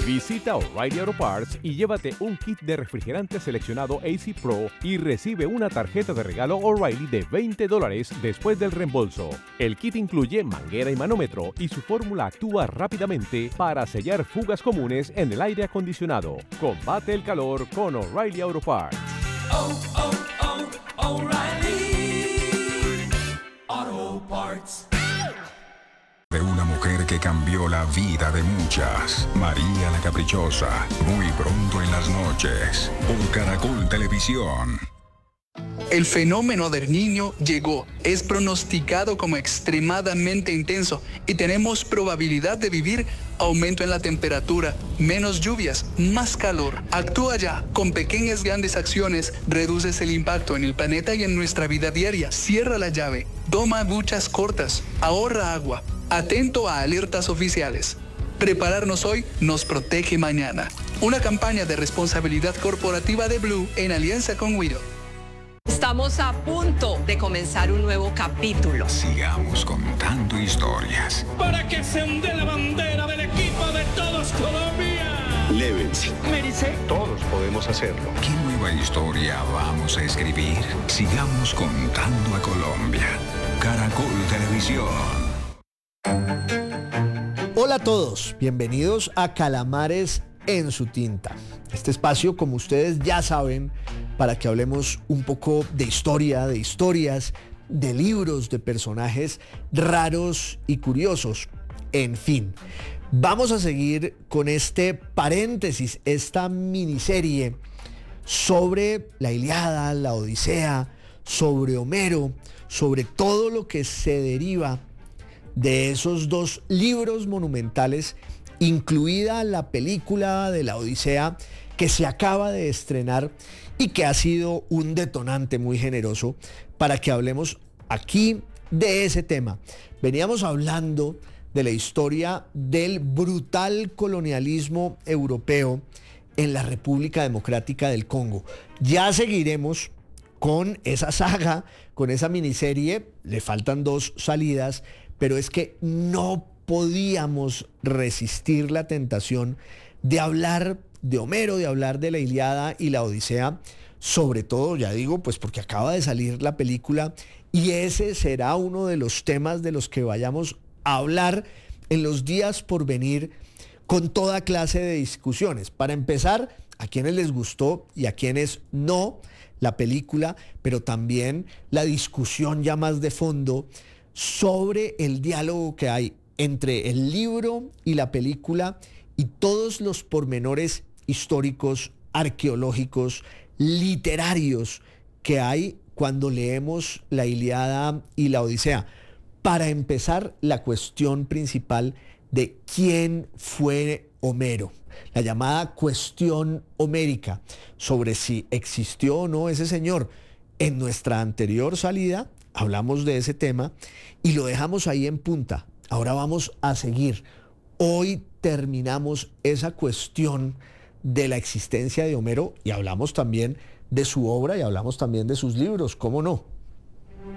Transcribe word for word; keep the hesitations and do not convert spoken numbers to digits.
Visita O'Reilly Auto Parts y llévate un kit de refrigerante seleccionado A C Pro y recibe una tarjeta de regalo O'Reilly de veinte dólares después del reembolso. El kit incluye manguera y manómetro y su fórmula actúa rápidamente para sellar fugas comunes en el aire acondicionado. Combate el calor con O'Reilly Auto Parts. Oh, oh, oh, O'Reilly Auto Parts. De una mujer que cambió la vida de muchas, María la Caprichosa, muy pronto en las noches, por Caracol Televisión. El fenómeno del Niño llegó, es pronosticado como extremadamente intenso y tenemos probabilidad de vivir aumento en la temperatura, menos lluvias, más calor. Actúa ya, con pequeñas grandes acciones, reduces el impacto en el planeta y en nuestra vida diaria. Cierra la llave, toma duchas cortas, ahorra agua, atento a alertas oficiales. Prepararnos hoy nos protege mañana. Una campaña de responsabilidad corporativa de Blue en alianza con Widow. Estamos a punto de comenzar un nuevo capítulo. Sigamos contando historias. Para que se hunde la bandera del equipo de todos Colombia. Levens. Merece. Todos podemos hacerlo. ¿Qué nueva historia vamos a escribir? Sigamos contando a Colombia. Caracol Televisión. Hola a todos, bienvenidos a Calamares en su tinta. Este espacio, como ustedes ya saben, para que hablemos un poco de historia, de historias, de libros, de personajes raros y curiosos. En fin, vamos a seguir con este paréntesis, esta miniserie sobre la Ilíada, la Odisea, sobre Homero, sobre todo lo que se deriva de esos dos libros monumentales, incluida la película de la Odisea que se acaba de estrenar y que ha sido un detonante muy generoso para que hablemos aquí de ese tema. Veníamos hablando de la historia del brutal colonialismo europeo en la República Democrática del Congo. Ya seguiremos con esa saga, con esa miniserie. Le faltan dos salidas, pero es que no podíamos resistir la tentación de hablar de Homero, de hablar de la Ilíada y la Odisea, sobre todo, ya digo, pues porque acaba de salir la película y ese será uno de los temas de los que vayamos a hablar en los días por venir, con toda clase de discusiones. Para empezar, a quienes les gustó y a quienes no la película, pero también la discusión ya más de fondo sobre el diálogo que hay entre el libro y la película y todos los pormenores históricos, arqueológicos, literarios que hay cuando leemos la Ilíada y la Odisea. Para empezar, la cuestión principal de quién fue Homero, la llamada cuestión homérica, sobre si existió o no ese señor. En nuestra anterior salida hablamos de ese tema y lo dejamos ahí en punta. Ahora vamos a seguir. Hoy terminamos esa cuestión de la existencia de Homero y hablamos también de su obra y hablamos también de sus libros, ¿cómo no?